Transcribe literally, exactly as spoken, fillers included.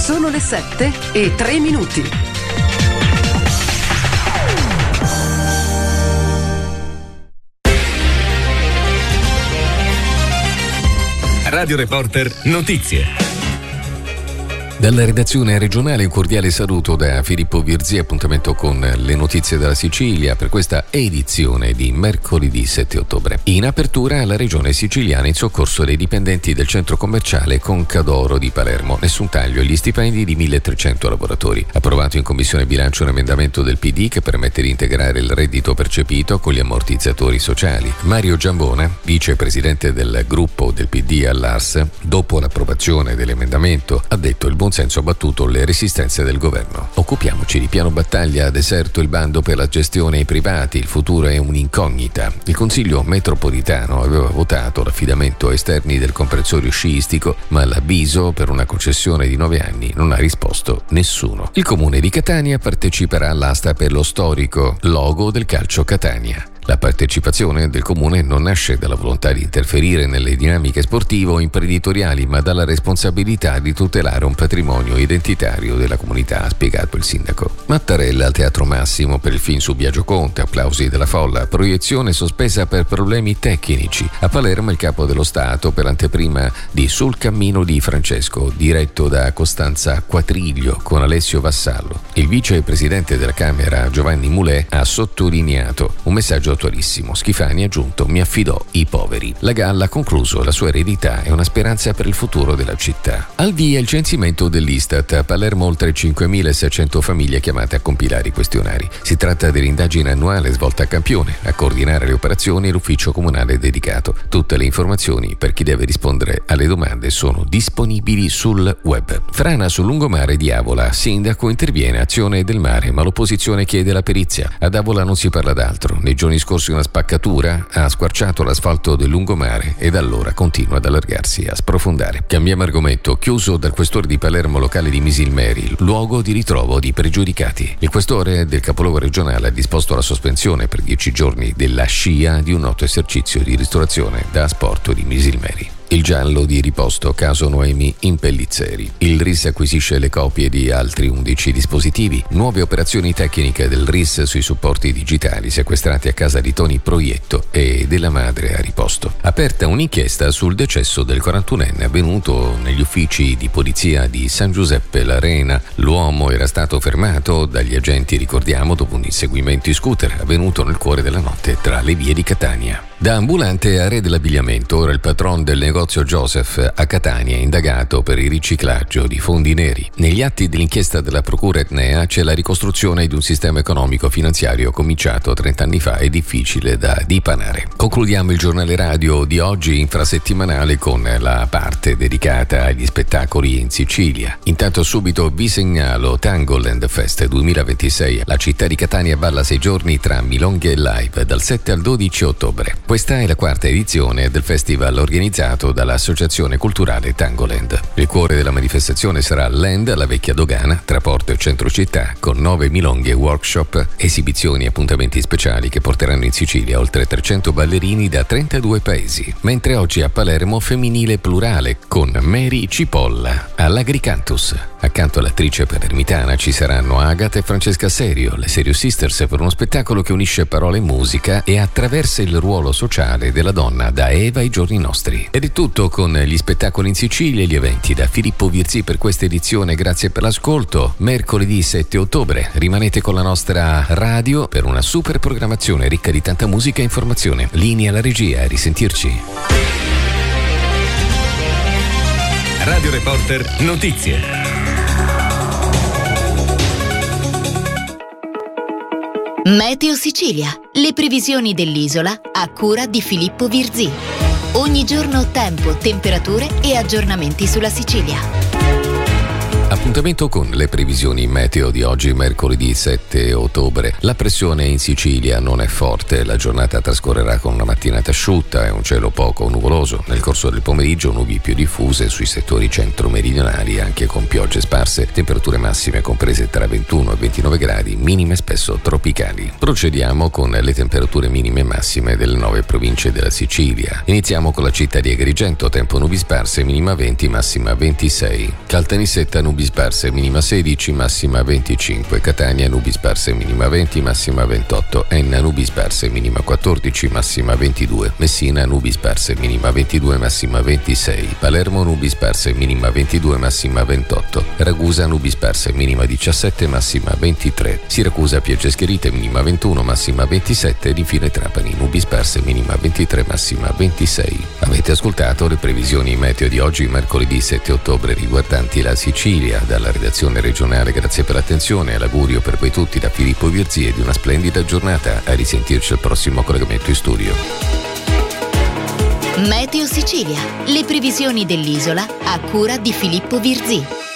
Sono le sette e tre minuti. Radio Reporter Notizie. Dalla redazione regionale un cordiale saluto da Filippo Virzì, appuntamento con le notizie della Sicilia per questa edizione di mercoledì sette ottobre. In apertura la regione siciliana in soccorso dei dipendenti del centro commerciale Concadoro di Palermo. Nessun taglio agli stipendi di milletrecento lavoratori. Approvato in commissione bilancio un emendamento del P D che permette di integrare il reddito percepito con gli ammortizzatori sociali. Mario Giambona, vicepresidente del gruppo del P D all'A R S, dopo l'approvazione dell'emendamento ha detto: il buon senso ha battuto le resistenze del governo. Occupiamoci di piano battaglia, deserto il bando per la gestione ai privati, il futuro è un'incognita. Il Consiglio metropolitano aveva votato l'affidamento a esterni del comprensorio sciistico, ma l'avviso per una concessione di nove anni non ha risposto nessuno. Il comune di Catania parteciperà all'asta per lo storico logo del calcio Catania. La partecipazione del comune non nasce dalla volontà di interferire nelle dinamiche sportive o imprenditoriali, ma dalla responsabilità di tutelare un patrimonio identitario della comunità, ha spiegato il sindaco. Mattarella al Teatro Massimo per il film su Biagio Conte, applausi della folla, proiezione sospesa per problemi tecnici. A Palermo il capo dello Stato per l'anteprima di Sul cammino di Francesco, diretto da Costanza Quatriglio con Alessio Vassallo. Il vicepresidente della Camera Giovanni Mulè ha sottolineato un messaggio attualissimo. Schifani ha aggiunto: mi affidò i poveri. La Galla ha concluso: la sua eredità è una speranza per il futuro della città. Al via il censimento dell'Istat. A Palermo oltre cinquemilaseicento famiglie chiamate a compilare i questionari. Si tratta dell'indagine annuale svolta a campione. A coordinare le operazioni l'ufficio comunale dedicato. Tutte le informazioni per chi deve rispondere alle domande sono disponibili sul web. Frana sul lungomare di Avola. Sindaco interviene, azione del mare, ma l'opposizione chiede la perizia. Ad Avola non si parla d'altro. Nei giorni scorsi una spaccatura ha squarciato l'asfalto del lungomare e da allora continua ad allargarsi e a sprofondare. Cambiamo argomento. Chiuso dal questore di Palermo locale di Misilmeri, luogo di ritrovo di pregiudicati. Il questore del capoluogo regionale ha disposto la sospensione per dieci giorni della scia di un noto esercizio di ristorazione da sport di Misilmeri. Il giallo di riposto, caso Noemi in Pellizzeri. Il R I S acquisisce le copie di altri undici dispositivi. Nuove operazioni tecniche del R I S sui supporti digitali sequestrati a casa di Toni Proietto e della madre a riposto. Aperta un'inchiesta sul decesso del quarantunenne avvenuto negli uffici di polizia di San Giuseppe l'Arena. L'uomo era stato fermato dagli agenti, ricordiamo, dopo un inseguimento in scooter avvenuto nel cuore della notte tra le vie di Catania. Da ambulante a re dell'abbigliamento, ora il patron del negozio Joseph a Catania è indagato per il riciclaggio di fondi neri. Negli atti dell'inchiesta della procura etnea c'è la ricostruzione di un sistema economico-finanziario cominciato trent'anni fa e difficile da dipanare. Concludiamo il giornale radio di oggi infrasettimanale con la parte dedicata agli spettacoli in Sicilia. Intanto subito vi segnalo Tangoland Fest duemilaventisei. La città di Catania balla sei giorni tra milonghe e live dal sette al dodici ottobre. Questa è la quarta edizione del festival organizzato dall'Associazione Culturale Tangoland. Il cuore della manifestazione sarà Land alla vecchia dogana, tra porto e centro città, con nove milonghe, workshop, esibizioni e appuntamenti speciali che porteranno in Sicilia oltre trecento ballerini da trentadue paesi. Mentre oggi a Palermo femminile plurale con Mary Cipolla all'Agricantus. Accanto all'attrice palermitana ci saranno Agata e Francesca Serio, le Serio Sisters, per uno spettacolo che unisce parole e musica e attraversa il ruolo sociale della donna da Eva ai giorni nostri. Ed è tutto con gli spettacoli in Sicilia e gli eventi. Da Filippo Virzì per questa edizione, grazie per l'ascolto. Mercoledì sette ottobre rimanete con la nostra radio per una super programmazione ricca di tanta musica e informazione. Linea alla regia, a risentirci. Radio Reporter Notizie. Meteo Sicilia, le previsioni dell'isola a cura di Filippo Virzì. Ogni giorno tempo, temperature e aggiornamenti sulla Sicilia. Appuntamento con le previsioni meteo di oggi, mercoledì sette ottobre. La pressione in Sicilia non è forte, la giornata trascorrerà con una mattinata asciutta e un cielo poco nuvoloso. Nel corso del pomeriggio nubi più diffuse sui settori centro-meridionali, anche con piogge sparse, temperature massime comprese tra ventuno e ventinove gradi, minime spesso tropicali. Procediamo con le temperature minime e massime delle nove province della Sicilia. Iniziamo con la città di Agrigento, tempo nubi sparse, minima venti, massima ventisei. Caltanissetta nubi sparse sparse minima sedici, massima venticinque, Catania nubi sparse minima venti, massima ventotto, Enna nubi sparse minima quattordici, massima ventidue, Messina nubi sparse minima ventidue, massima ventisei, Palermo nubi sparse minima ventidue, massima ventotto, Ragusa nubi sparse minima diciassette, massima ventitré, Siracusa Piegge Schierite minima ventuno, massima ventisette ed infine Trapani nubi sparse minima ventitré, massima ventisei. Avete ascoltato le previsioni meteo di oggi, mercoledì sette ottobre, riguardanti la Sicilia. Dalla redazione regionale grazie per l'attenzione e l'augurio per voi tutti da Filippo Virzi e di una splendida giornata. A risentirci al prossimo collegamento in studio. Meteo Sicilia, le previsioni dell'isola a cura di Filippo Virzi.